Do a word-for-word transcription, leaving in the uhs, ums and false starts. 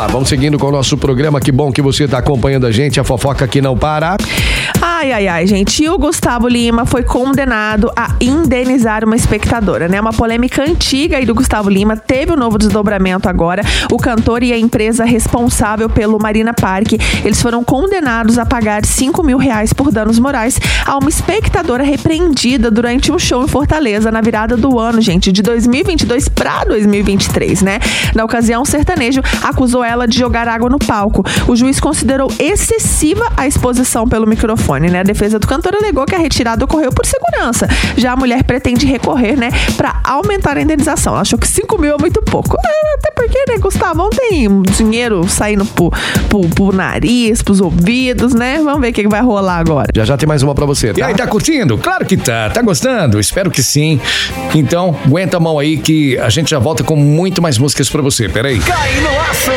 vamos seguindo com o nosso programa. Que bom que você está acompanhando a gente, a fofoca que não para. Ai, ai, ai, gente. E o Gustavo Lima foi condenado a indenizar uma espectadora, né? Uma polêmica antiga aí do Gustavo Lima teve um novo desdobramento agora. O cantor e a empresa responsável pelo Marina Park, eles foram condenados a pagar cinco mil reais por danos morais a uma espectadora repreendida durante um show em Fortaleza na virada do ano, gente, de dois mil e vinte e dois para dois mil e vinte e três, né? Na ocasião, o sertanejo acusou ela de jogar água no palco. O juiz considerou excessiva a exposição pelo microfone, né? A defesa do cantor alegou que a retirada ocorreu por segurança. Já a mulher pretende recorrer, né, para aumentar a indenização. Ela achou que cinco mil é muito pouco. É, até porque, né, Gustavo, não tem dinheiro saindo pro, pro, pro nariz, pros ouvidos, né? Vamos ver o que, que vai rolar agora. Já já tem mais uma pra você, tá? E aí, tá curtindo? Claro que tá. Tá gostando? Espero que sim. Então, aguenta a mão aí que a gente já volta com muito mais músicas pra você. Peraí. Cai no aço!